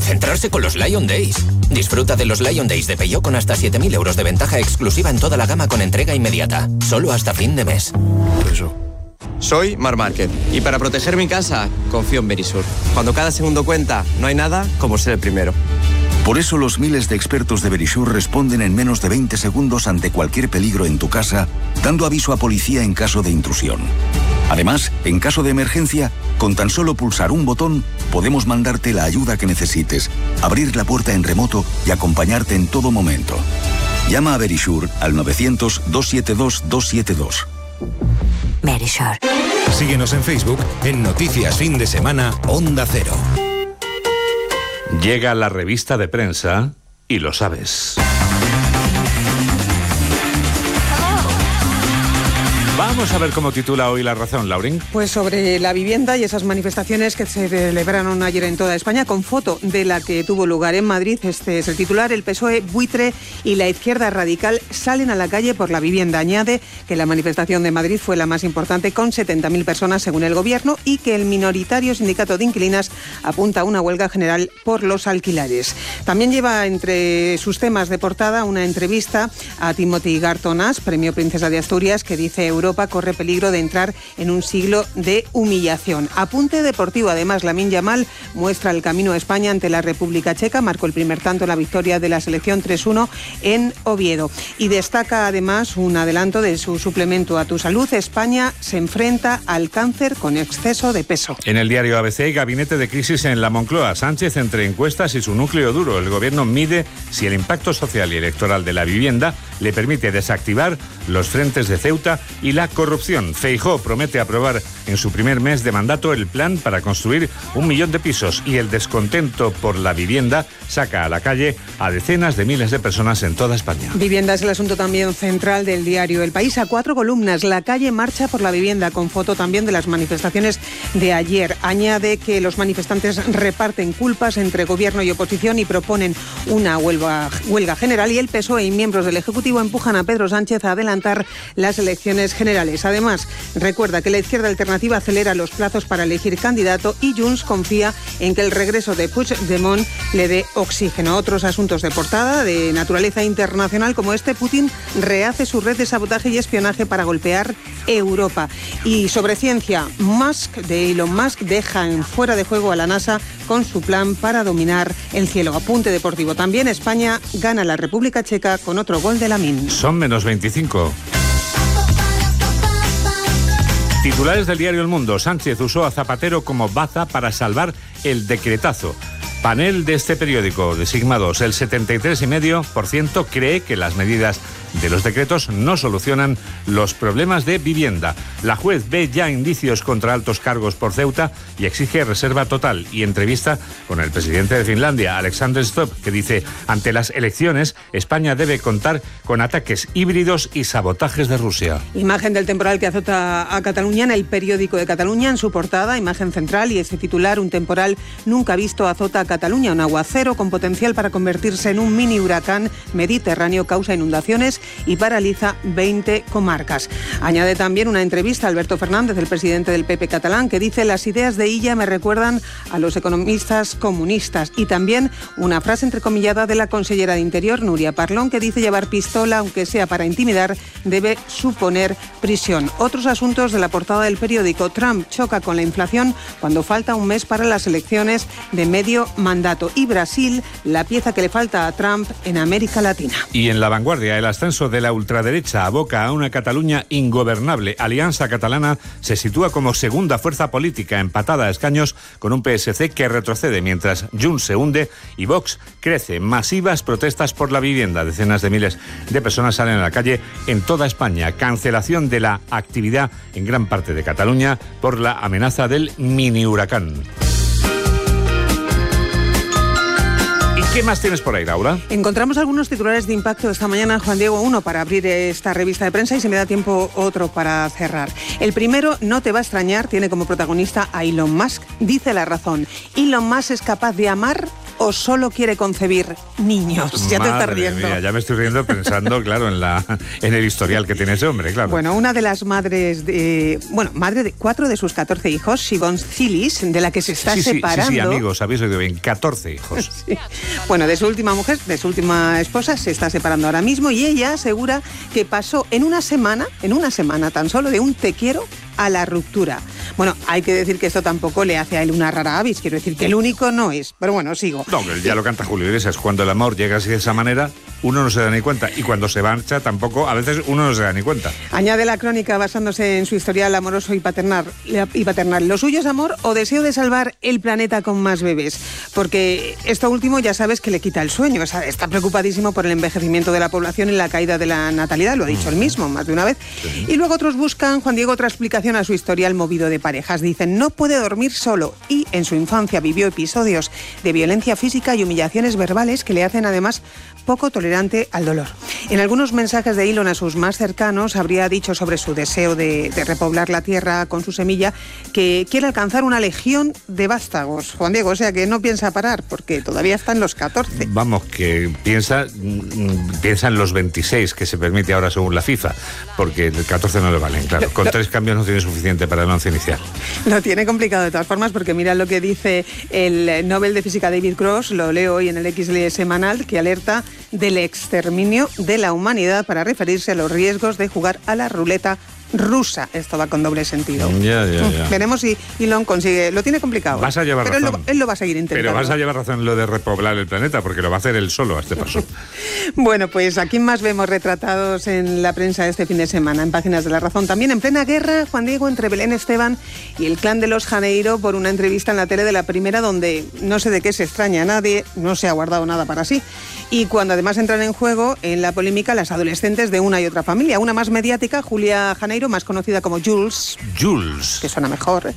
concentrarse con los Lion Days. Disfruta de los Lion Days de Peugeot con hasta 7.000 euros de ventaja exclusiva en toda la gama con entrega inmediata. Solo hasta fin de mes. Eso. Soy Mar Márquez y para proteger mi casa confío en Verisur. Cuando cada segundo cuenta, no hay nada como ser el primero. Por eso los miles de expertos de Verisur responden en menos de 20 segundos ante cualquier peligro en tu casa, dando aviso a policía en caso de intrusión. Además, en caso de emergencia, con tan solo pulsar un botón, podemos mandarte la ayuda que necesites, abrir la puerta en remoto y acompañarte en todo momento. Llama a Verisur al 900-272-272. Verisur. Síguenos en Facebook en Noticias Fin de Semana Onda Cero. Llega la revista de prensa y lo sabes. Vamos a ver cómo titula hoy La Razón, Laurín. Pues sobre la vivienda y esas manifestaciones que se celebraron ayer en toda España, con foto de la que tuvo lugar en Madrid. Este es el titular: el PSOE, Buitre y la izquierda radical salen a la calle por la vivienda. Añade que la manifestación de Madrid fue la más importante, con 70.000 personas según el gobierno, y que el minoritario sindicato de inquilinas apunta a una huelga general por los alquileres. También lleva entre sus temas de portada una entrevista a Timothy Gartonas, premio Princesa de Asturias, que dice: Europa corre peligro de entrar en un siglo de humillación. Apunte deportivo, además, Lamine Yamal muestra el camino a España ante la República Checa, marcó el primer tanto en la victoria de la selección 3-1 en Oviedo. Y destaca además un adelanto de su suplemento A tu Salud: España se enfrenta al cáncer con exceso de peso. En el diario ABC, gabinete de crisis en la Moncloa. Sánchez entre encuestas y su núcleo duro. El gobierno mide si el impacto social y electoral de la vivienda le permite desactivar los frentes de Ceuta y la corrupción. Feijóo promete aprobar en su primer mes de mandato el plan para construir 1 millón de pisos, y el descontento por la vivienda saca a la calle a decenas de miles de personas en toda España. Vivienda es el asunto también central del diario El País, a 4 columnas. La calle marcha por la vivienda, con foto también de las manifestaciones de ayer. Añade que los manifestantes reparten culpas entre gobierno y oposición y proponen una huelga general, y el PSOE y miembros del Ejecutivo empujan a Pedro Sánchez a adelantar las elecciones generales. Además, recuerda que la izquierda alternativa acelera los plazos para elegir candidato, y Junts confía en que el regreso de Puigdemont le dé oxígeno. Otros asuntos de portada de naturaleza internacional como este: Putin rehace su red de sabotaje y espionaje para golpear Europa. Y sobre ciencia, Elon Musk deja en fuera de juego a la NASA con su plan para dominar el cielo. Apunte deportivo también: España gana la República Checa con otro gol de Lamine. Son menos 25. Titulares del diario El Mundo. Sánchez usó a Zapatero como baza para salvar el decretazo. Panel de este periódico, de Sigma 2, el 73,5% cree que las medidas de los decretos no solucionan los problemas de vivienda. La juez ve ya indicios contra altos cargos por Ceuta y exige reserva total. Y entrevista con el presidente de Finlandia, Alexander Stubb, que dice: ante las elecciones, España debe contar con ataques híbridos y sabotajes de Rusia. Imagen del temporal que azota a Cataluña en el periódico de Cataluña. En su portada, imagen central y ese titular: un temporal nunca visto azota a Cataluña. Un aguacero con potencial para convertirse en un mini huracán mediterráneo causa inundaciones y paraliza 20 comarcas. Añade también una entrevista a Alberto Fernández, el presidente del PP catalán, que dice: las ideas de Illa me recuerdan a los economistas comunistas. Y también una frase entrecomillada de la consellera de Interior, Núria Parlon, que dice: llevar pistola, aunque sea para intimidar, debe suponer prisión. Otros asuntos de la portada del periódico: Trump choca con la inflación cuando falta un mes para las elecciones de medio mandato. Y Brasil, la pieza que le falta a Trump en América Latina. Y en La Vanguardia, el ascenso de la ultraderecha aboca a una Cataluña ingobernable. Alianza Catalana se sitúa como segunda fuerza política, empatada a escaños con un PSC que retrocede, mientras Junts se hunde y Vox crece. Masivas protestas por la vivienda. Decenas de miles de personas salen a la calle en toda España. Cancelación de la actividad en gran parte de Cataluña por la amenaza del mini huracán. ¿Qué más tienes por ahí, Laura? Encontramos algunos titulares de impacto esta mañana, Juan Diego. Uno para abrir esta revista de prensa y, si me da tiempo, otro para cerrar. El primero, no te va a extrañar, tiene como protagonista a Elon Musk. Dice La Razón: Elon Musk es capaz de amar o solo quiere concebir niños? Ya te estás riendo. Mía, ya me estoy riendo pensando, claro, en el historial que tiene ese hombre, claro. Bueno, una de las madres madre de 4 de sus 14 hijos, Siobhan Zilis, de la que se está separando. Sí, amigos, habéis oído bien, 14 hijos. Sí. Bueno, de su última mujer, de su última esposa, se está separando ahora mismo y ella asegura que pasó en una semana tan solo, de un te quiero a la ruptura. Bueno, hay que decir que esto tampoco le hace a él una rara avis, quiero decir que el único no es, pero bueno, sigo. No, ya lo canta Julio Iglesias, cuando el amor llega así de esa manera, uno no se da ni cuenta, y cuando se marcha tampoco, a veces uno no se da ni cuenta. Añade la crónica basándose en su historial amoroso y paternal. ¿Lo suyo es amor o deseo de salvar el planeta con más bebés? Porque esto último ya sabes que le quita el sueño, está preocupadísimo por el envejecimiento de la población y la caída de la natalidad, lo ha dicho él mismo más de una vez. Sí. Y luego otros buscan, Juan Diego, otra explicación a su historial movido de parejas. Dicen, no puede dormir solo y en su infancia vivió episodios de violencia física y humillaciones verbales que le hacen además poco tolerante al dolor. En algunos mensajes de Elon a sus más cercanos habría dicho sobre su deseo de repoblar la tierra con su semilla que quiere alcanzar una legión de vástagos, Juan Diego, o sea que no piensa parar porque todavía está en los 14. Vamos, que piensa en los 26 que se permite ahora según la FIFA, porque el 14 no le valen, claro. Con 3 cambios no tiene suficiente para el once inicial. Lo tiene complicado de todas formas porque mira lo que dice el Nobel de Física David Cross, lo leo hoy en el XL semanal, que alerta del exterminio de la humanidad para referirse a los riesgos de jugar a la ruleta rusa. Esto va con doble sentido. Ya. Veremos si Elon consigue. Lo tiene complicado. Vas a llevar razón. Él lo va a seguir intentando. Pero vas a llevar razón en lo de repoblar el planeta, porque lo va a hacer él solo a este paso. Bueno, pues ¿a quién más vemos retratados en la prensa este fin de semana? En Páginas de la Razón. También en plena guerra, Juan Diego, entre Belén Esteban y el clan de los Janeiro por una entrevista en la tele de La Primera donde no sé de qué se extraña a nadie, no se ha guardado nada para sí. Y cuando además entran en juego en la polémica las adolescentes de una y otra familia. Una más mediática, Julia Janeiro, más conocida como Jules, que suena mejor.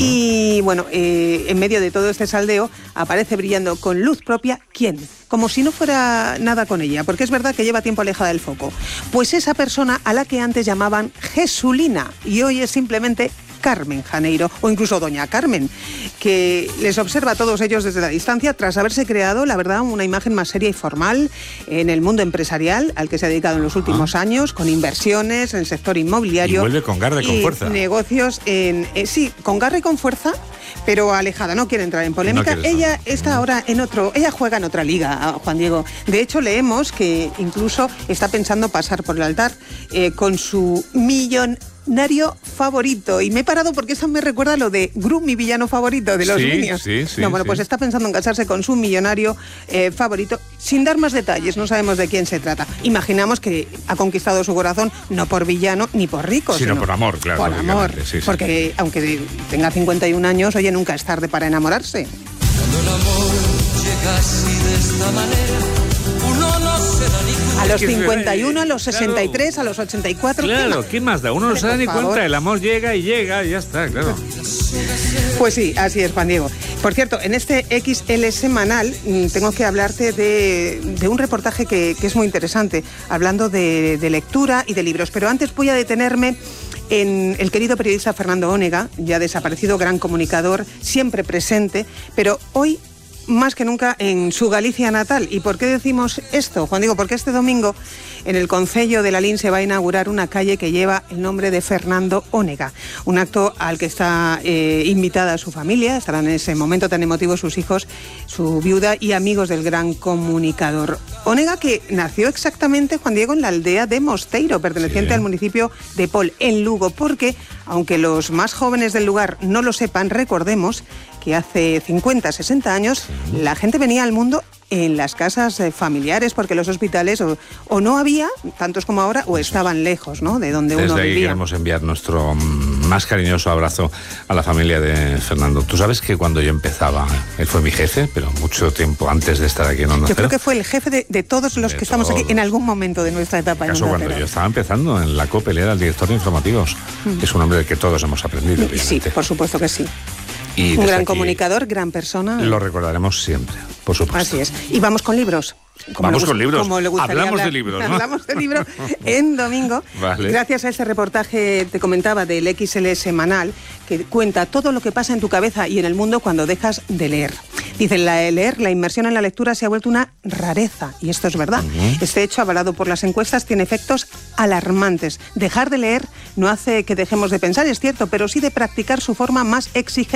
Y bueno, en medio de todo este saldeo aparece brillando con luz propia, ¿quién? Como si no fuera nada con ella, porque es verdad que lleva tiempo alejada del foco. Pues esa persona a la que antes llamaban Jesulina y hoy es simplemente Carmen Janeiro, o incluso Doña Carmen, que les observa a todos ellos desde la distancia tras haberse creado, la verdad, una imagen más seria y formal en el mundo empresarial al que se ha dedicado en los últimos años, con inversiones en el sector inmobiliario. Y vuelve con garra y con fuerza. Negocios sí, con garra y con fuerza, pero alejada, no quiere entrar en polémica. Ella está ahora ella juega en otra liga, Juan Diego. De hecho, leemos que incluso está pensando pasar por el altar con su millonario favorito. Y me he parado porque eso me recuerda a lo de Gru, mi villano favorito de los niños. Pues está pensando en casarse con su millonario favorito, sin dar más detalles, no sabemos de quién se trata. Imaginamos que ha conquistado su corazón no por villano ni por rico, sino por amor, claro. Por amor, porque aunque tenga 51 años, oye, nunca es tarde para enamorarse. Cuando el amor llega así de esta manera, uno no se da ni cuenta. A los 51, a los 63, claro. A los 84... Claro, ¿qué más da? Uno no se da ni cuenta, el amor llega y ya está, claro. Pues sí, así es, Juan Diego. Por cierto, en este XL semanal tengo que hablarte de un reportaje que es muy interesante, hablando de lectura y de libros. Pero antes voy a detenerme en el querido periodista Fernando Onega, ya desaparecido, gran comunicador, siempre presente, pero hoy más que nunca en su Galicia natal. ¿Y por qué decimos esto, Juan Diego? Porque este domingo en el concello de Lalín se va a inaugurar una calle que lleva el nombre de Fernando Onega, un acto al que está invitada su familia, estarán en ese momento tan emotivo sus hijos, su viuda y amigos del gran comunicador. Onega, que nació exactamente, Juan Diego, en la aldea de Mosteiro, perteneciente al municipio de Pol, en Lugo, porque, aunque los más jóvenes del lugar no lo sepan, recordemos que hace 50, 60 años la gente venía al mundo en las casas familiares porque los hospitales o no había, tantos como ahora, o estaban lejos, ¿no?, de donde uno vivía. Desde ahí queremos enviar nuestro más cariñoso abrazo a la familia de Fernando. Tú sabes que cuando yo empezaba, él fue mi jefe, pero mucho tiempo antes de estar aquí en Onda Cero. Yo creo que fue el jefe de todos los que estamos aquí en algún momento de nuestra etapa en Onda Cero. Cuando yo estaba empezando en la COPE, él era el director de informativos. Es un hombre del que todos hemos aprendido, obviamente. Sí, por supuesto que sí. Un gran comunicador, gran persona. Lo recordaremos siempre, por supuesto. Así es. Y vamos con libros. Vamos con libros. Hablamos de libros, ¿no? Hablamos de libros en domingo. Vale. Gracias a ese reportaje, te comentaba, del XL semanal, que cuenta todo lo que pasa en tu cabeza y en el mundo cuando dejas de leer. Dicen, leer, la inmersión en la lectura se ha vuelto una rareza, y esto es verdad. Este hecho, avalado por las encuestas, tiene efectos alarmantes. Dejar de leer no hace que dejemos de pensar, es cierto, pero sí de practicar su forma más exigente.